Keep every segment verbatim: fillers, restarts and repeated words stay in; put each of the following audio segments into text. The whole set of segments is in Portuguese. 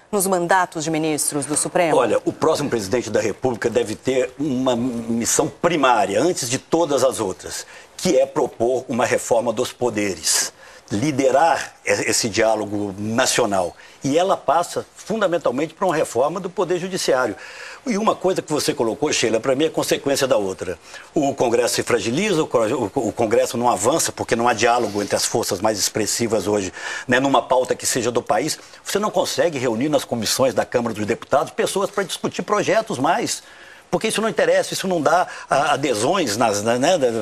nos mandatos de ministros do Supremo? Olha, o próximo presidente da República deve ter uma missão primária, antes de todas as outras, que é propor uma reforma dos poderes, liderar esse diálogo nacional. E ela passa fundamentalmente por uma reforma do Poder Judiciário. E uma coisa que você colocou, Sheila, para mim é consequência da outra. O Congresso se fragiliza, o Congresso não avança, porque não há diálogo entre as forças mais expressivas hoje, né, numa pauta que seja do país. Você não consegue reunir nas comissões da Câmara dos Deputados pessoas para discutir projetos mais. Porque isso não interessa, isso não dá adesões nas, né,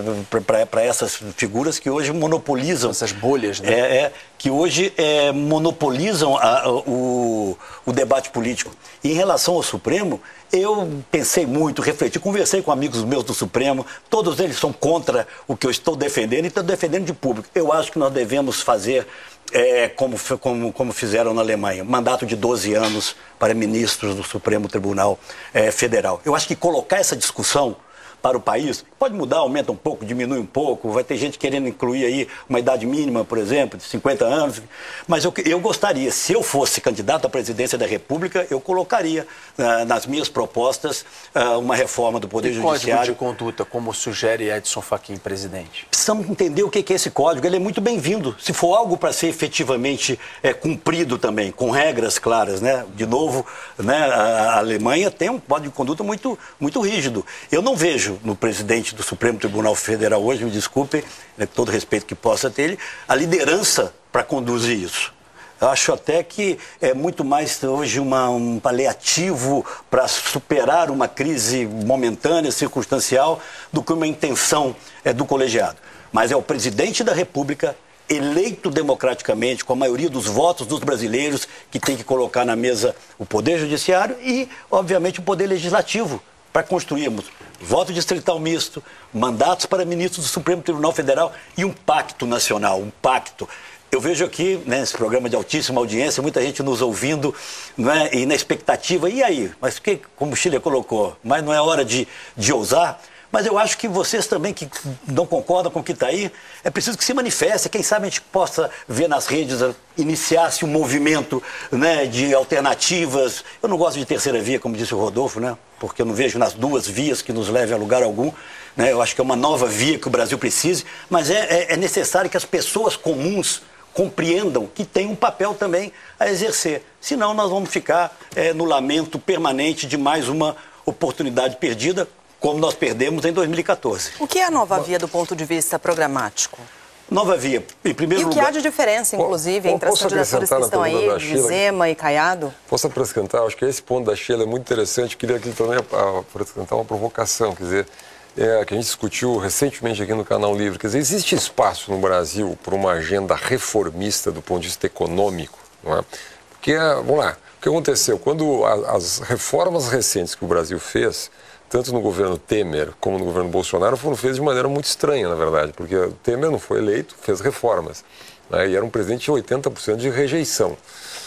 para essas figuras que hoje monopolizam. Essas bolhas, né? É, é, que hoje é, monopolizam a, o, o debate político. E em relação ao Supremo, eu pensei muito, refleti, conversei com amigos meus do Supremo, todos eles são contra o que eu estou defendendo e estou defendendo de público. Eu acho que nós devemos fazer é, como, como, como fizeram na Alemanha, mandato de doze anos para ministros do Supremo Tribunal é, Federal. Eu acho que colocar essa discussão para o país, pode mudar, aumenta um pouco, diminui um pouco, vai ter gente querendo incluir aí uma idade mínima, por exemplo, de cinquenta anos, mas eu, eu gostaria, se eu fosse candidato à presidência da República, eu colocaria uh, nas minhas propostas uh, uma reforma do Poder e Judiciário. Código de conduta, como sugere Edson Fachin, presidente? Precisamos entender o que é esse código, ele é muito bem-vindo, se for algo para ser efetivamente é, cumprido também, com regras claras, né? De novo, né, a, a Alemanha tem um código de conduta muito, muito rígido. Eu não vejo no presidente do Supremo Tribunal Federal hoje, me desculpem, né, com todo respeito que possa ter ele, a liderança para conduzir isso. Eu acho até que é muito mais hoje uma, um paliativo para superar uma crise momentânea, circunstancial, do que uma intenção é, do colegiado. Mas é o presidente da República, eleito democraticamente, com a maioria dos votos dos brasileiros, que tem que colocar na mesa o Poder Judiciário e, obviamente, o Poder Legislativo, para construirmos voto distrital misto, mandatos para ministros do Supremo Tribunal Federal e um pacto nacional, um pacto. Eu vejo aqui, né, nesse programa de altíssima audiência, muita gente nos ouvindo, né, e na expectativa, e aí? Mas que, como o Chile colocou, mas não é hora de, de ousar? Mas eu acho que vocês também que não concordam com o que está aí, é preciso que se manifeste. Quem sabe a gente possa ver nas redes, iniciar-se um movimento, né, de alternativas. Eu não gosto de terceira via, como disse o Rodolfo, né, porque eu não vejo nas duas vias que nos levem a lugar algum. Né, eu acho que é uma nova via que o Brasil precise, mas é, é, é necessário que as pessoas comuns compreendam que tem um papel também a exercer. Senão nós vamos ficar é, no lamento permanente de mais uma oportunidade perdida, como nós perdemos em dois mil e quatorze. O que é a nova via do ponto de vista programático? Nova via, em primeiro lugar... E o que há de diferença, inclusive, entre as candidaturas que estão aí, de Zema e Caiado? Posso acrescentar? Acho que esse ponto da Sheila é muito interessante. Eu queria aqui também apresentar uma provocação, quer dizer, é, que a gente discutiu recentemente aqui no Canal Livre. Quer dizer, existe espaço no Brasil para uma agenda reformista do ponto de vista econômico, não é? Porque, vamos lá, o que aconteceu? Quando as reformas recentes que o Brasil fez, tanto no governo Temer como no governo Bolsonaro, foram feitas de maneira muito estranha, na verdade, porque o Temer não foi eleito, fez reformas, né, e era um presidente de oitenta por cento de rejeição.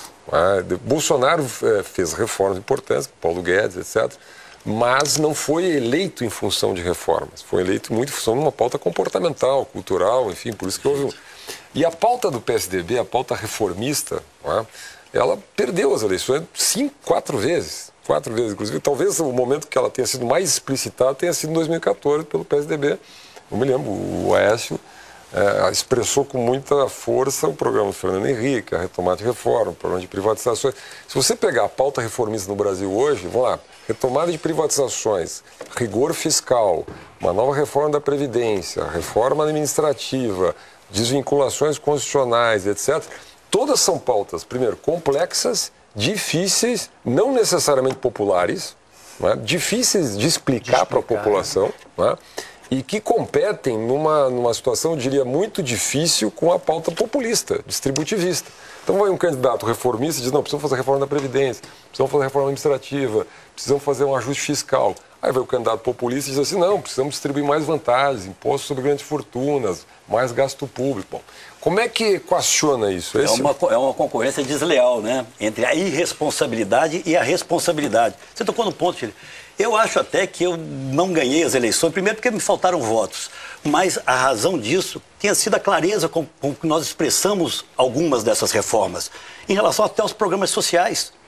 Né? Bolsonaro é, fez reformas importantes, Paulo Guedes, etcétera, mas não foi eleito em função de reformas, foi eleito muito em função de uma pauta comportamental, cultural, enfim, por isso que houve... E a pauta do P S D B, a pauta reformista, né, ela perdeu as eleições cinco, quatro vezes. Quatro vezes, inclusive. Talvez o momento que ela tenha sido mais explicitada tenha sido em dois mil e quatorze, pelo P S D B. Eu me lembro, o Aécio é, expressou com muita força o programa do Fernando Henrique, a retomada de reforma, o programa de privatizações. Se você pegar a pauta reformista no Brasil hoje, vamos lá, retomada de privatizações, rigor fiscal, uma nova reforma da Previdência, reforma administrativa, desvinculações constitucionais, etcétera, todas são pautas, primeiro, complexas, difíceis, não necessariamente populares, não é? Difíceis de explicar, explicar para a população, não é? E que competem numa, numa situação, eu diria, muito difícil com a pauta populista, distributivista. Então vai um candidato reformista e diz, não, precisamos fazer reforma da Previdência, precisamos fazer reforma administrativa, precisamos fazer um ajuste fiscal. Aí vai o candidato populista e diz assim, não, precisamos distribuir mais vantagens, impostos sobre grandes fortunas, mais gasto público. Bom, como é que equaciona isso? Esse... É, uma, é uma concorrência desleal, né? Entre a irresponsabilidade e a responsabilidade. Você tocou no ponto, Chile. Eu acho até que eu não ganhei as eleições, primeiro porque me faltaram votos, mas a razão disso tinha sido a clareza com, com que nós expressamos algumas dessas reformas, em relação até aos programas sociais.